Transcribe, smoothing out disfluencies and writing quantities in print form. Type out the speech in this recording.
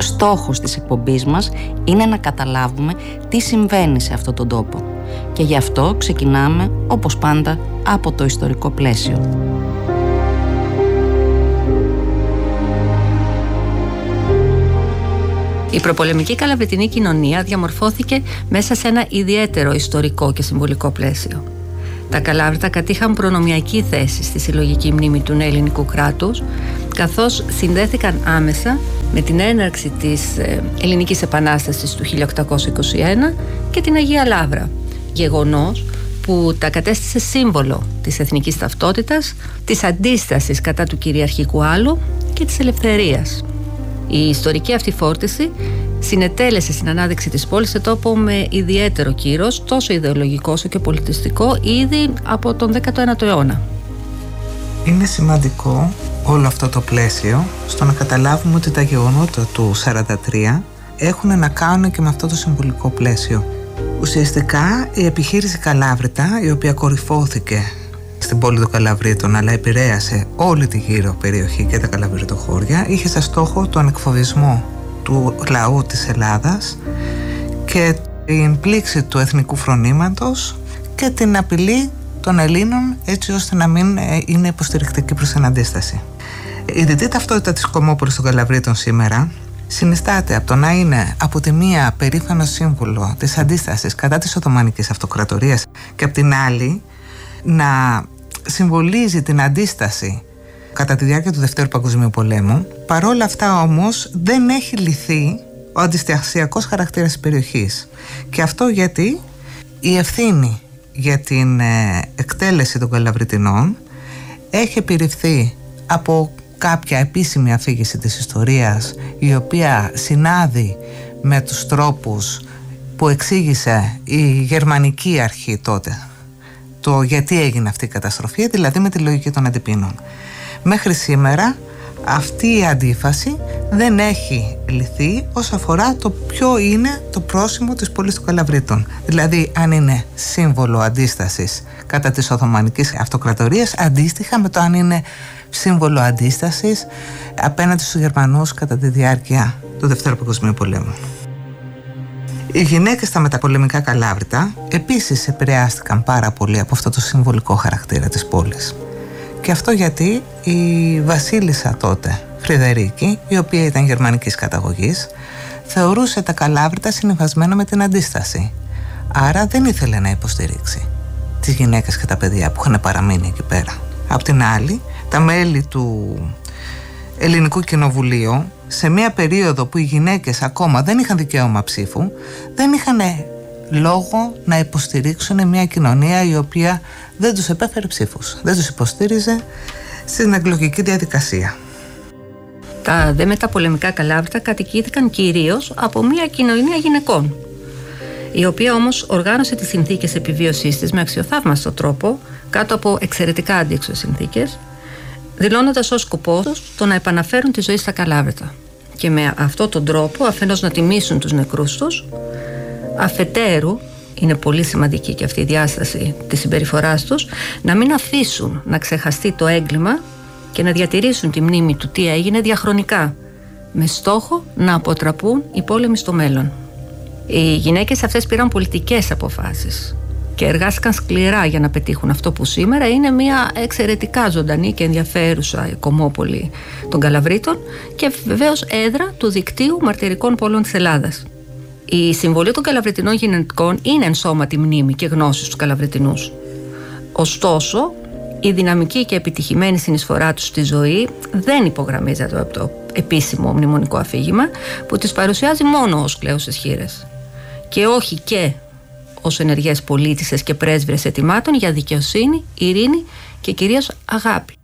Στόχος της εκπομπής μας είναι να καταλάβουμε τι συμβαίνει σε αυτόν τον τόπο. Και γι' αυτό ξεκινάμε, όπως πάντα, από το ιστορικό πλαίσιο. Η προπολεμική καλαβριτινή κοινωνία διαμορφώθηκε μέσα σε ένα ιδιαίτερο ιστορικό και συμβολικό πλαίσιο. Τα Καλάβρητα κατήχαν προνομιακή θέση στη συλλογική μνήμη του νέου ελληνικού κράτους, καθώς συνδέθηκαν άμεσα με την έναρξη της Ελληνικής Επανάστασης του 1821 και την Αγία Λαύρα, γεγονός που τα κατέστησε σύμβολο της εθνικής ταυτότητας, της αντίστασης κατά του κυριαρχικού άλου και της ελευθερίας. Η ιστορική αυτή φόρτιση συνετέλεσε στην ανάδειξη της πόλης σε τόπο με ιδιαίτερο κύρος, τόσο ιδεολογικό όσο και πολιτιστικό, ήδη από τον 19ο αιώνα. Είναι σημαντικό όλο αυτό το πλαίσιο στο να καταλάβουμε ότι τα γεγονότα του 1943 έχουν να κάνουν και με αυτό το συμβολικό πλαίσιο. Ουσιαστικά η επιχείρηση Καλάβρητα, η οποία κορυφώθηκε στην πόλη των Καλαβρίτων αλλά επηρέασε όλη τη γύρω περιοχή και τα Καλαβριτοχώρια, είχε σαν στόχο τον εκφοβισμό του λαού της Ελλάδας και την πλήξη του εθνικού φρονήματος και την απειλή των Ελλήνων, έτσι ώστε να μην είναι υποστηρικτική προς την αντίσταση. Η δυτή ταυτότητα της Κομμόπολης των Καλαβρίτων σήμερα συνιστάται από το να είναι από τη μία περήφανο σύμβολο της αντίστασης κατά της Οθωμανικής Αυτοκρατορίας και από την άλλη να συμβολίζει την αντίσταση κατά τη διάρκεια του Δευτέρου Παγκοσμίου Πολέμου. Παρόλα αυτά όμως δεν έχει λυθεί ο αντιστασιακός χαρακτήρας της περιοχής. Και αυτό γιατί η ευθύνη για την εκτέλεση των Καλαβριτινών έχει επιρριφθεί από κάποια επίσημη αφήγηση της ιστορίας, η οποία συνάδει με τους τρόπους που εξήγησε η γερμανική αρχή τότε το γιατί έγινε αυτή η καταστροφή, δηλαδή με τη λογική των αντιπίνων. Μέχρι σήμερα αυτή η αντίφαση δεν έχει λυθεί όσον αφορά το ποιο είναι το πρόσημο της πόλης των Καλαβρίτων. Δηλαδή αν είναι σύμβολο αντίστασης κατά της Οθωμανικής Αυτοκρατορίας, αντίστοιχα με το αν είναι σύμβολο αντίστασης απέναντι στους Γερμανούς κατά τη διάρκεια του Δευτέρου Παγκοσμίου Πολέμου. Οι γυναίκες στα μεταπολεμικά Καλάβρητα επίσης επηρεάστηκαν πάρα πολύ από αυτό το συμβολικό χαρακτήρα της πόλης. Και αυτό γιατί η βασίλισσα τότε, Φρυδερίκη, η οποία ήταν γερμανικής καταγωγής, θεωρούσε τα Καλάβρητα συνυφασμένα με την αντίσταση. Άρα δεν ήθελε να υποστηρίξει τις γυναίκες και τα παιδιά που είχαν παραμείνει εκεί πέρα. Απ' την άλλη, τα μέλη του Ελληνικού Κοινοβουλίου, σε μια περίοδο που οι γυναίκες ακόμα δεν είχαν δικαίωμα ψήφου, δεν είχαν λόγο να υποστηρίξουν μια κοινωνία η οποία δεν τους επέφερε ψήφους, δεν τους υποστήριζε στην εκλογική διαδικασία. Τα δε μεταπολεμικά Καλάβρητα κατοικήθηκαν κυρίως από μια κοινωνία γυναικών, η οποία όμως οργάνωσε τις συνθήκες επιβίωσής της με αξιοθαύμαστο τρόπο, κάτω από εξαιρετικά αντίξωες συνθήκες, δηλώνοντας ως σκοπό τους το να επαναφέρουν τη ζωή στα Καλάβρητα και με αυτόν τον τρόπο αφενός να τιμήσουν τους νεκρούς τους, αφετέρου, είναι πολύ σημαντική και αυτή η διάσταση της συμπεριφοράς τους, να μην αφήσουν να ξεχαστεί το έγκλημα και να διατηρήσουν τη μνήμη του τι έγινε διαχρονικά, με στόχο να αποτραπούν οι πόλεμοι στο μέλλον. Οι γυναίκες αυτές πήραν πολιτικές αποφάσεις και εργάστηκαν σκληρά για να πετύχουν αυτό που σήμερα είναι μια εξαιρετικά ζωντανή και ενδιαφέρουσα κομμόπολη των Καλαβρίτων και βεβαίως έδρα του δικτύου μαρτυρικών πόλων της Ελλάδας. Η συμβολή των Καλαβριτινών γυναικών είναι ενσώματη μνήμη και γνώση στους Καλαβριτινούς. Ωστόσο, η δυναμική και επιτυχημένη συνεισφορά τους στη ζωή δεν υπογραμμίζεται από το επίσημο μνημονικό αφήγημα που τις παρουσιάζει μόνο ως κλαίουσες χήρες και όχι και ως ενεργές πολίτισσες και πρέσβυρες αιτημάτων για δικαιοσύνη, ειρήνη και κυρίως αγάπη.